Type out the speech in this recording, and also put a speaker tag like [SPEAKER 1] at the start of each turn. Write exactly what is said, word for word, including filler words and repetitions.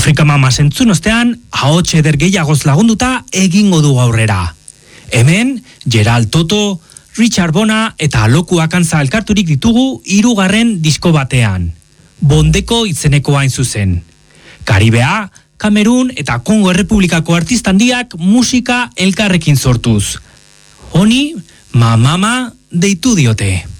[SPEAKER 1] Afrika Mama zentzun ostean, ahots eder gehiagoz lagunduta egingo du aurrera. Hemen, Gerald Toto, Richard Bona eta Aloku Akantza elkarturik ditugu hirugarren disko batean. Bondeko izeneko hain zuzen. Karibea, Kamerun eta Kongo Errepublikako artista handiak musika elkarrekin sortuz. Honi, Mamama deitu diote.